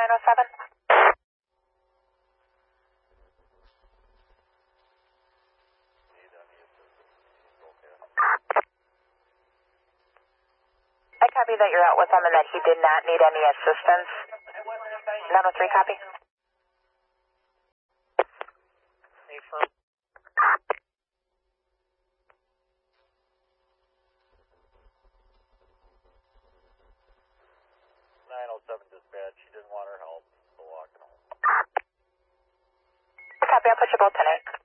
907. I copy that you're out with him and that he did not need any assistance. 903, copy. Affirm. 907 dispatch, she didn't want her help, so walking home. Copy, I'll put you both tonight.